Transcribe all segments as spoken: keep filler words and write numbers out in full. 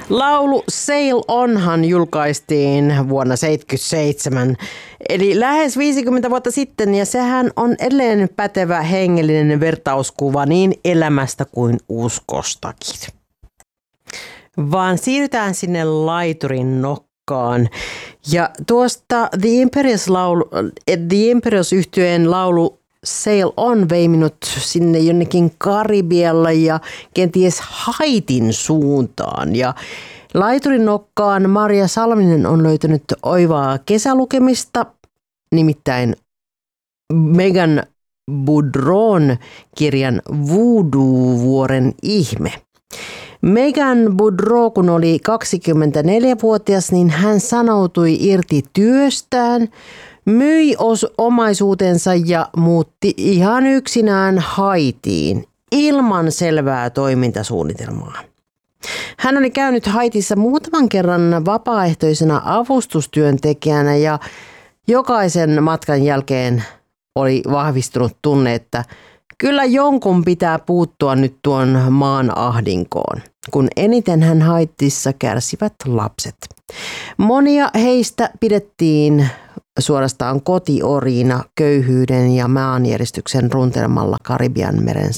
Laulu Sail Onhan julkaistiin vuonna seitsemänkymmentäseitsemän, eli lähes viisikymmentä vuotta sitten, ja sehän on edelleen pätevä hengellinen vertauskuva niin elämästä kuin uskostakin. Vaan siirrytään sinne laiturin nokkaan. Ja tuosta The Imperials, laulu, The Imperials -yhtyeen laulu Sail On vei minut sinne jonnekin Karibialle ja kenties Haitin suuntaan. Ja laiturin nokkaan Maria Salminen on löytänyt oivaa kesälukemista, nimittäin Megan Boudreau'n kirjan Voodoo-vuoren ihme. Megan Boudreau, kun oli kaksikymmentäneljävuotias, niin hän sanoutui irti työstään, myi os- omaisuutensa ja muutti ihan yksinään Haitiin ilman selvää toimintasuunnitelmaa. Hän oli käynyt Haitissa muutaman kerran vapaaehtoisena avustustyöntekijänä ja jokaisen matkan jälkeen oli vahvistunut tunne, että kyllä jonkun pitää puuttua nyt tuon maan ahdinkoon, kun eniten hän Haitissa kärsivät lapset. Monia heistä pidettiin suorastaan kotioriina köyhyyden ja maanjäristyksen runtelmalla Karibianmeren,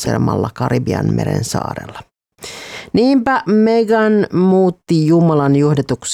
Karibianmeren saarella. Niinpä Megan muutti Jumalan johdetuksi